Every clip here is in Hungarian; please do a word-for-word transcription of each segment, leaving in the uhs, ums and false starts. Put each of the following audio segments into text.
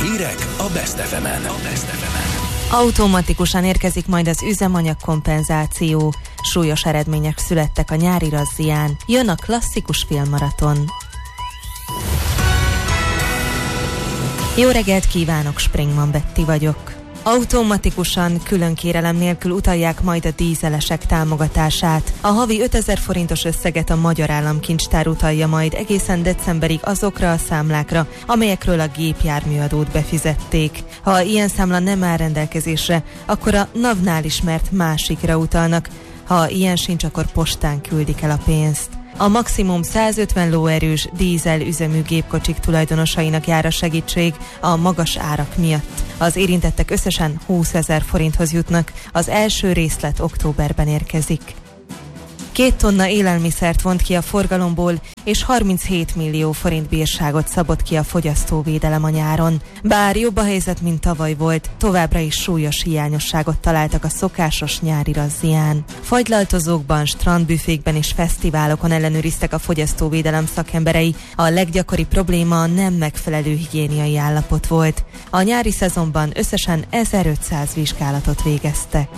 Hírek a Best ef emen. Automatikusan érkezik majd az üzemanyag kompenzáció. Súlyos eredmények születtek a nyári razzián. Jön a klasszikus filmmaraton. Jó reggelt kívánok, Springman Betty vagyok. Automatikusan, külön kérelem nélkül utalják majd a dízelesek támogatását. A havi ötezer forintos összeget a Magyar Államkincstár utalja majd egészen decemberig azokra a számlákra, amelyekről a gépjárműadót befizették. Ha ilyen számla nem áll rendelkezésre, akkor a NAV-nál ismert másikra utalnak. Ha ilyen sincs, akkor postán küldik el a pénzt. A maximum százötven lóerős dízel üzemű gépkocsik tulajdonosainak jár a segítség a magas árak miatt. Az érintettek összesen húszezer forinthoz jutnak, az első részlet októberben érkezik. Két tonna élelmiszert vont ki a forgalomból, és harminchét millió forint bírságot szabott ki a fogyasztóvédelem a nyáron. Bár jobb a helyzet, mint tavaly volt, továbbra is súlyos hiányosságot találtak a szokásos nyári razzián. Fagylaltozókban, strandbüfékben és fesztiválokon ellenőriztek a fogyasztóvédelem szakemberei. A leggyakori probléma a nem megfelelő higiéniai állapot volt. A nyári szezonban összesen ezerötszáz vizsgálatot végeztek.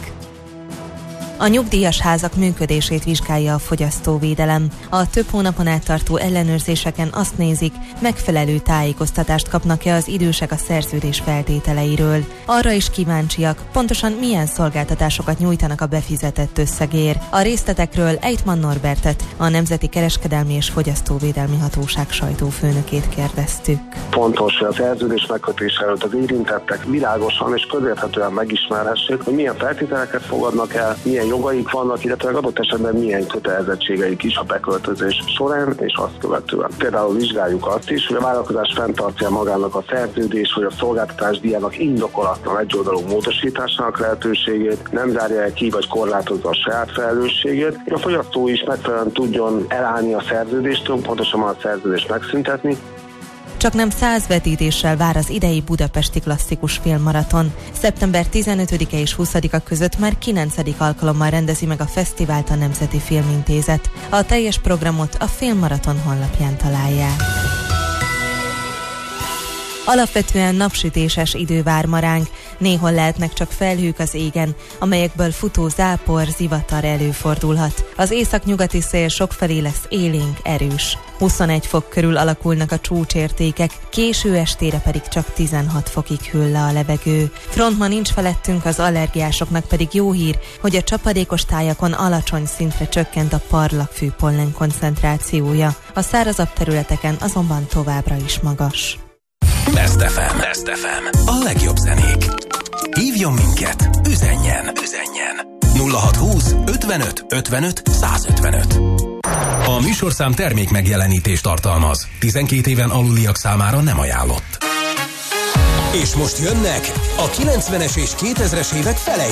A nyugdíjas házak működését vizsgálja a fogyasztóvédelem. A több hónapon át tartó ellenőrzéseken azt nézik, megfelelő tájékoztatást kapnak-e az idősek a szerződés feltételeiről. Arra is kíváncsiak, pontosan milyen szolgáltatásokat nyújtanak a befizetett összegért. A részletekről Eitman Norbertet, a Nemzeti Kereskedelmi és Fogyasztóvédelmi Hatóság sajtófőnökét kérdeztük. Fontos, hogy a szerződés megkötése előtt az érintettek világosan és közérthetően megismerhessék, hogy milyen feltételeket fogadnak el, milyen jogaik vannak, illetve adott esetben milyen kötelezettségeik is a beköltözés során és azt követően. Például vizsgáljuk azt is, hogy a vállalkozás fenntartja magának a szerződés, hogy a szolgáltatás díjának indokolatlan egyoldalú módosításának lehetőségét, nem zárja el ki vagy korlátozza a saját felelősségét, hogy a fogyasztó is megfelelően tudjon elállni a szerződéstől, pontosan a szerződést megszüntetni. Csak nem száz vetítéssel vár az idei budapesti klasszikus filmmaraton. szeptember tizenötödike és huszadika között már kilencedik alkalommal rendezi meg a fesztivált a Nemzeti Filmintézet. A teljes programot a Filmmaraton honlapján találják. Alapvetően napsütéses idő vár ma ránk, néhol lehetnek csak felhők az égen, amelyekből futó zápor, zivatar előfordulhat. Az északnyugati szél sokfelé lesz élénk, erős. huszonegy fok körül alakulnak a csúcsértékek, késő estére pedig csak tizenhat fokig hűl le a levegő. Front ma nincs felettünk, az allergiásoknak pedig jó hír, hogy a csapadékos tájakon alacsony szintre csökkent a parlagfű pollen koncentrációja. A szárazabb területeken azonban továbbra is magas. Best ef em. Best ef em. A legjobb zenék. Hívjon minket, üzenjen, üzenjen. nulla hatszázhúsz ötvenöt ötvenöt százötvenöt. A műsorszám termék megjelenítést tartalmaz. tizenkét éven aluliak számára nem ajánlott. És most jönnek a kilencvenes és kétezres évek fele